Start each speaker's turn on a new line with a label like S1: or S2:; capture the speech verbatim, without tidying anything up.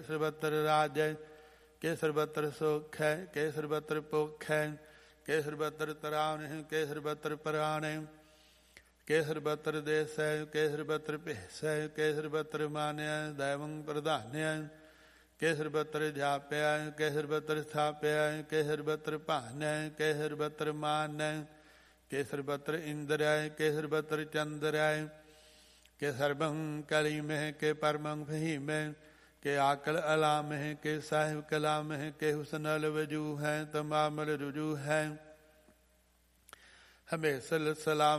S1: ਸਰਬੱਤਰ ਰਾਜੈ, ਕੇ ਸਰਬੱਤਰ ਸੁਖ ਹੈ, ਕੇ ਸਰਬੱਤਰ ਭੁੱਖ ਹੈ, ਕੇ ਸਰਬੱਤਰ ਤਰਾਵਨ, ਕੇ ਸਰਬੱਤਰ ਪਰਾਣ, ਕੇ ਸਰਬੱਤਰ ਦੇਸੈ, ਕੇ ਸਰਬੱਤਰ ਭੇਸੈ, ਕੇ ਸਰਬੱਤਰ ਮਾਨਿਆ ਦੈਵੰ ਪ੍ਰਧਾਨਿਆ, ਕੇ ਸਰਬੱਤਰ ਜਾਪਿਆ, ਕੇ ਸਰਬੱਤਰ ਸਥਾਪਿਆ, ਕੇ ਸਰਬੱਤਰ ਭਾਨੈ, ਕੇ ਸਰਬੱਤਰ ਮਾਨੈ, ਕੇ ਸਰਬੱਤਰ ਇੰਦਰੈ, ਕੇ ਸਰਬੱਤਰ ਚੰਦਰੈ, ਕੇ ਸਰਬੰ ਕਲੀ ਮਹਿ, ਕੇ ਪਰਮੰ ਫਹੀਮੈ, ਕੇ ਆਕਲ ਅਲਾਮਹਿ, ਕੇ ਸਾਹਿਬ ਕਲਾਮਹਿ, ਕੇ ਹੁਸਨਲ ਵਜੂ ਹੈ, ਤਮਾਮਲ ਰੁਜੂ ਹੈ, ਹਮੇਸਲ ਸਲਾਮ